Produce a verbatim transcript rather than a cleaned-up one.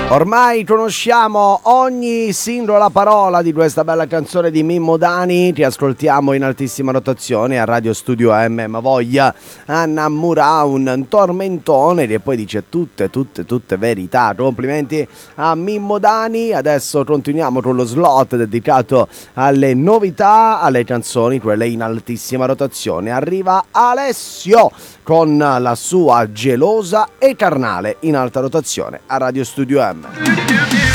Ormai conosciamo ogni singola parola di questa bella canzone di Mimmo Dani. Ti ascoltiamo in altissima rotazione a Radio Studio M. Ma voglia Anna Mura, un tormentone che poi dice tutte, tutte, tutte verità. Complimenti a Mimmo Dani. Adesso continuiamo con lo slot dedicato alle novità, alle canzoni, quelle in altissima rotazione. Arriva Alessio con la sua Gelosa e Carnale in alta rotazione a Radio Studio M.